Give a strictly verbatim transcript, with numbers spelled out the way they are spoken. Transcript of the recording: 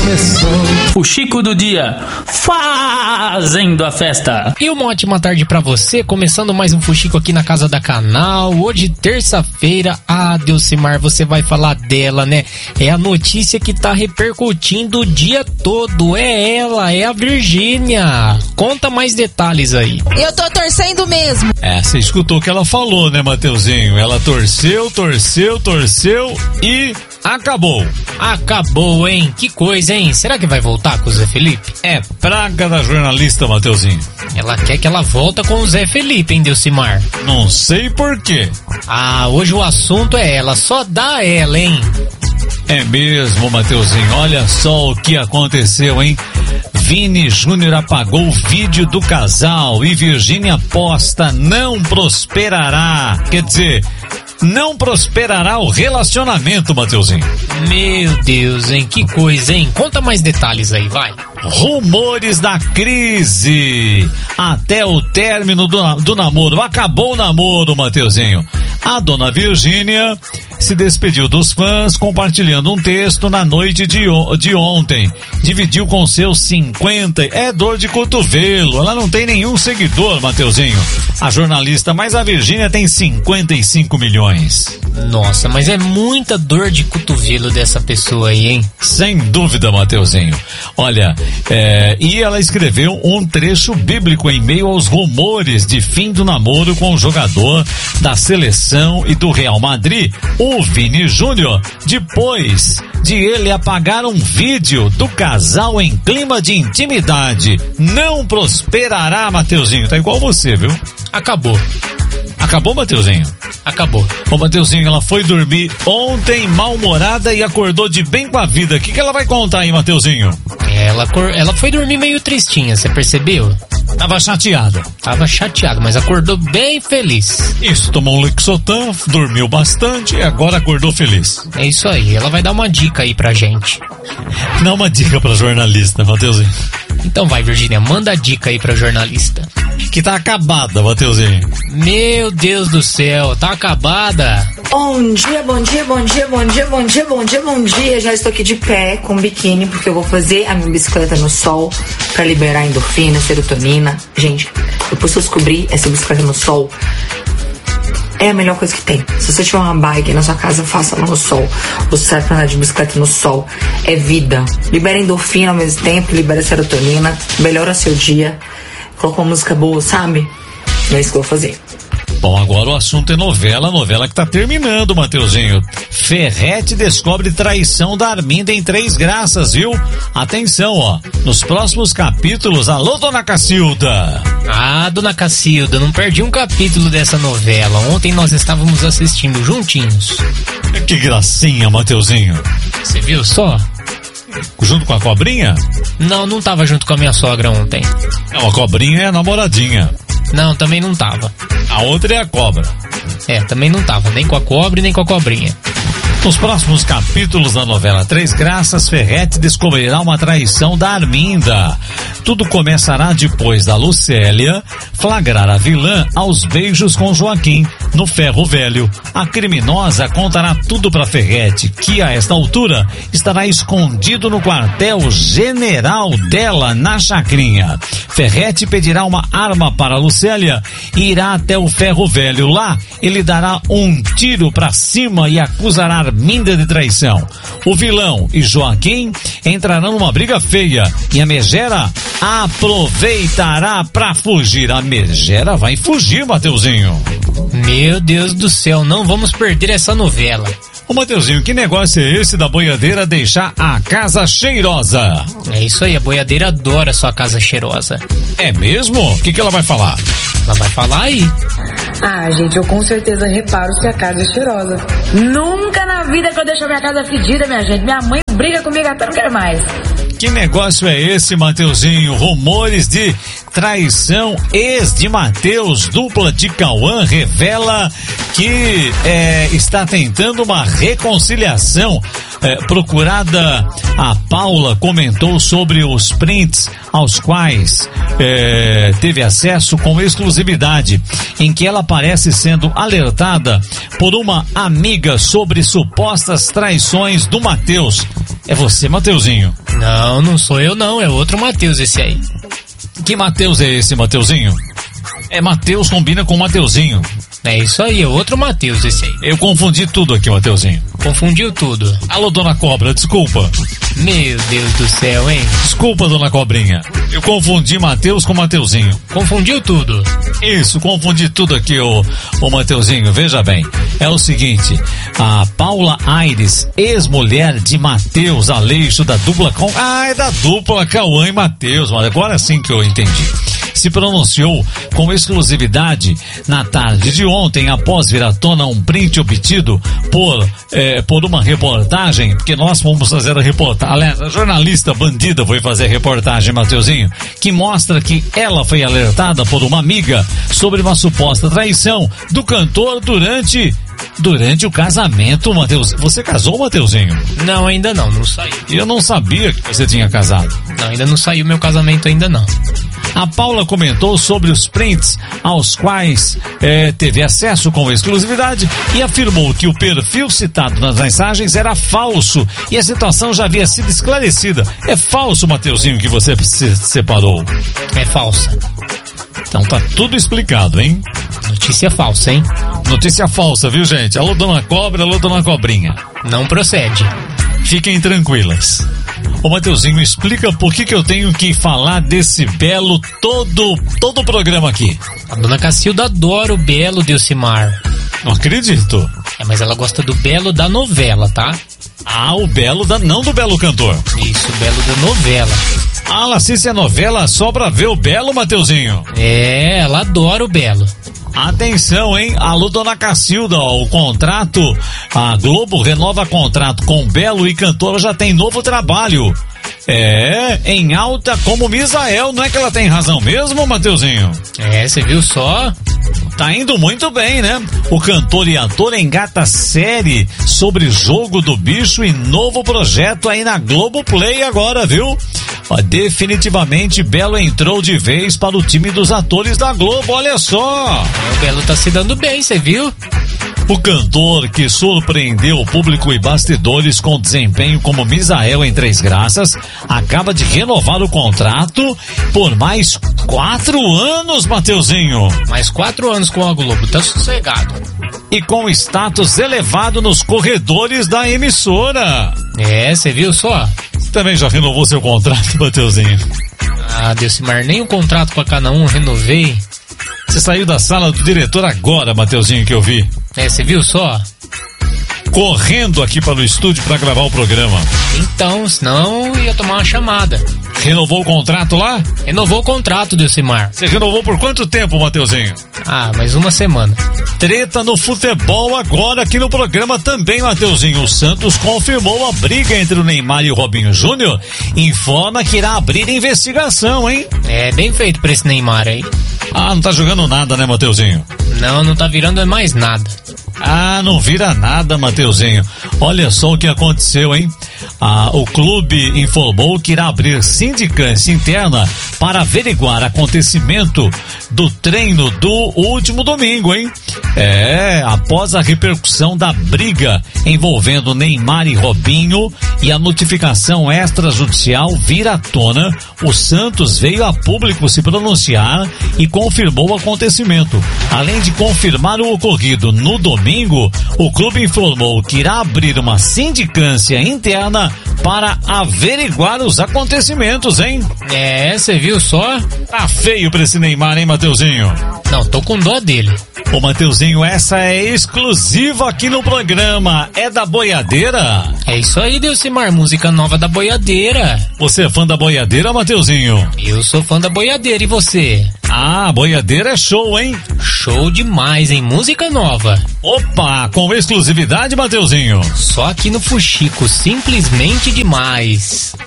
começou. O Chico do Dia fazendo a festa. E uma ótima tarde pra você, começando mais um Fuxico aqui na Casa da Canal. Hoje, terça-feira, ah, Delcimar, você vai falar dela, né? É a notícia que tá repercutindo o dia todo. É ela, é a Virgínia. Conta mais detalhes aí. Eu tô torcendo mesmo. É, você escutou o que ela falou, né, Mateuzinho? Ela torceu, torceu, torceu e acabou. Acabou, hein? Que coisa, hein? Será que vai voltar com o Zé Felipe? É praga da jornalista, Mateuzinho. Ela quer que ela volta com o Zé Felipe, hein, Delcimar? Não sei por quê. Ah, hoje o assunto é ela, só dá ela, hein? É mesmo, Mateuzinho. Olha só o que aconteceu, hein? Vini Júnior apagou o vídeo do casal e Virgínia posta não prosperará. Quer dizer, não prosperará o relacionamento, Mateuzinho. Meu Deus, hein? Que coisa, hein? Conta mais detalhes aí, vai. Rumores da crise até o término do, do namoro. Acabou o namoro, Mateuzinho. A dona Virgínia se despediu dos fãs compartilhando um texto na noite de, de ontem. Dividiu com seus cinquenta... É dor de cotovelo. Ela não tem nenhum seguidor, Mateuzinho. A jornalista, mas a Virgínia tem cinquenta e cinco milhões. Nossa, mas é muita dor de cotovelo dessa pessoa aí, hein? Sem dúvida, Mateuzinho. Olha, é, e ela escreveu um trecho bíblico em meio aos rumores de fim do namoro com o jogador da seleção e do Real Madrid, o Vini Júnior, depois de ele apagar um vídeo do casal em clima de intimidade. Não prosperará, Mateuzinho. Tá igual você, viu? Acabou. Acabou, Mateuzinho? Acabou. Ô, Mateuzinho, ela foi dormir ontem mal-humorada e acordou de bem com a vida. O que, que ela vai contar aí, Mateuzinho? Ela, ela foi dormir meio tristinha, você percebeu? Tava chateada. Tava chateada, mas acordou bem feliz. Isso, tomou um Lexotan, dormiu bastante e agora acordou feliz. É isso aí, ela vai dar uma dica aí pra gente. Dá uma dica pra jornalista, Mateuzinho. Então vai, Virgínia, manda a dica aí pra jornalista. Que tá acabada, Mateuzinho. Meu Deus do céu, tá acabada. Bom dia, bom dia, bom dia, bom dia, bom dia, bom dia, bom dia. Já estou aqui de pé com biquíni porque eu vou fazer a minha bicicleta no sol pra liberar endorfina, serotonina. Gente, depois que eu descobri essa bicicleta no sol, é a melhor coisa que tem. Se você tiver uma bike na sua casa, faça ela no sol. O certo pra andar de bicicleta no sol é vida. Libera endorfina ao mesmo tempo, libera serotonina, melhora seu dia. Colocou uma música boa, sabe? É isso que eu vou fazer. Bom, agora o assunto é novela, novela que tá terminando, Mateuzinho. Ferrete descobre traição da Arminda em Três Graças, viu? Atenção, ó, nos próximos capítulos, alô, dona Cacilda. Ah, dona Cacilda, não perdi um capítulo dessa novela. Ontem nós estávamos assistindo juntinhos. Que gracinha, Mateuzinho. Você viu só? Junto com a cobrinha? Não, não tava junto com a minha sogra ontem. Não, a cobrinha é a namoradinha. Não, também não tava. A outra é a cobra. É, também não tava, nem com a cobra e nem com a cobrinha. Nos próximos capítulos da novela Três Graças, Ferrete descobrirá uma traição da Arminda. Tudo começará depois da Lucélia flagrar a vilã aos beijos com Joaquim no Ferro Velho. A criminosa contará tudo para Ferrete, que a esta altura estará escondido no quartel general dela na Chacrinha. Ferrete pedirá uma arma para Lucélia e irá até o Ferro Velho. Lá, ele dará um tiro para cima e acusará Arminda de traição. O vilão e Joaquim entrarão numa briga feia e a megera aproveitará pra fugir. A megera vai fugir, Mateuzinho. Meu Deus do céu, não vamos perder essa novela. Ô, Mateuzinho, que negócio é esse da boiadeira deixar a casa cheirosa? É isso aí, a boiadeira adora sua casa cheirosa. É mesmo? O que que ela vai falar? Ela vai falar aí. Ah, gente, eu com certeza reparo se a casa é cheirosa. Nunca na vida que eu deixo a minha casa fedida, minha gente. Minha mãe briga comigo até não quero mais. Que negócio é esse, Mateuzinho? Rumores de traição. Ex de Matheus, dupla de Cauã, revela que é, está tentando uma reconciliação. É, procurada, a Paula comentou sobre os prints aos quais é, teve acesso com exclusividade, em que ela aparece sendo alertada por uma amiga sobre supostas traições do Matheus. É você, Mateuzinho? Não, não sou eu não, é outro Matheus esse aí. Que Matheus é esse, Mateuzinho? É Matheus combina com Mateuzinho. É isso aí, é outro Matheus esse aí. Eu confundi tudo aqui, Mateuzinho. Confundiu tudo. Alô, dona Cobra, desculpa. Meu Deus do céu, hein? Desculpa, dona Cobrinha. Eu confundi Matheus com Mateuzinho. Confundiu tudo. Isso, confundi tudo aqui, ô, ô Mateuzinho. Veja bem, é o seguinte, a Paula Aires, ex-mulher de Matheus Aleixo, da dupla com... Ah, é da dupla Cauã e Matheus, mas agora sim que eu entendi. Se pronunciou com exclusividade na tarde de ontem, após vir à tona um print obtido por, eh, por uma reportagem, porque nós fomos fazer a reportagem, aliás, a jornalista bandida foi fazer a reportagem, Mateuzinho, que mostra que ela foi alertada por uma amiga sobre uma suposta traição do cantor durante... Durante o casamento, Matheus. Você casou, Mateuzinho? Não, ainda não, não saiu. E eu não sabia que você tinha casado. Não, ainda não saiu meu casamento, ainda não. A Paula comentou sobre os prints aos quais é, teve acesso com exclusividade e afirmou que o perfil citado nas mensagens era falso e a situação já havia sido esclarecida. É falso, Mateuzinho, que você se separou? É falsa. Então tá tudo explicado, hein? Notícia falsa, hein? Notícia falsa, viu, gente? Alô, dona Cobra, alô, dona Cobrinha. Não procede. Fiquem tranquilas. Ô, Mateuzinho, explica por que que eu tenho que falar desse Belo todo, todo o programa aqui. A dona Cacilda adora o Belo, Delcimar. Não acredito. É, mas ela gosta do Belo da novela, tá? Ah, o Belo da... não do Belo cantor. Isso, o Belo da novela. Ah, ela assiste a novela só pra ver o Belo, Mateuzinho? É, ela adora o Belo. Atenção, hein? Alô, dona Cacilda, ó, o contrato, a Globo renova contrato com Belo e cantora já tem novo trabalho. É, em alta como Misael, não é que ela tem razão mesmo, Mateuzinho? É, você viu só? Tá indo muito bem, né? O cantor e ator engata série sobre Jogo do Bicho e novo projeto aí na Globoplay agora, viu? Ó, definitivamente Belo entrou de vez para o time dos atores da Globo, olha só! O Belo tá se dando bem, você viu? O cantor que surpreendeu o público e bastidores com desempenho como Misael em Três Graças acaba de renovar o contrato por mais quatro anos, Mateuzinho. Mais quatro anos com a Globo, tá sossegado. E com status elevado nos corredores da emissora. É, você viu só? Você também já renovou seu contrato, Mateuzinho? Ah, Delcimar, nem o contrato com a Cana um renovei. Você saiu da sala do diretor agora, Mateuzinho, que eu vi. É, você viu só? Correndo aqui para o estúdio para gravar o programa. Então, senão ia tomar uma chamada. Renovou o contrato lá? Renovou o contrato, Delcimar. Você renovou por quanto tempo, Mateuzinho? Ah, mais uma semana. Treta no futebol agora aqui no programa também, Mateuzinho. O Santos confirmou a briga entre o Neymar e o Robinho Júnior. Informa que irá abrir investigação, hein? É, bem feito pra esse Neymar aí. Ah, não tá jogando nada, né, Mateuzinho? Não, não tá virando mais nada. Ah, não vira nada, Mateuzinho. Olha só o que aconteceu, hein? Ah, o clube informou que irá abrir sindicância interna para averiguar acontecimento do treino do último domingo, hein? É, após a repercussão da briga envolvendo Neymar e Robinho e a notificação extrajudicial vir à tona, o Santos veio a público se pronunciar e confirmou o acontecimento. Além de confirmar o ocorrido no domingo, o clube informou que irá abrir uma sindicância interna para averiguar os acontecimentos, hein? É, você viu só? Tá feio pra esse Neymar, hein, Mateuzinho? Não, tô com dó dele. Ô, Mateuzinho, essa é exclusiva aqui no programa. É da Boiadeira? É isso aí, Delcimar, música nova da Boiadeira. Você é fã da Boiadeira, Mateuzinho? Eu sou fã da Boiadeira, e você? Ah, Boiadeira é show, hein? Show demais, hein? Música nova. Opa, com exclusividade, Mateuzinho? Só aqui no Fuxico, simplesmente demais.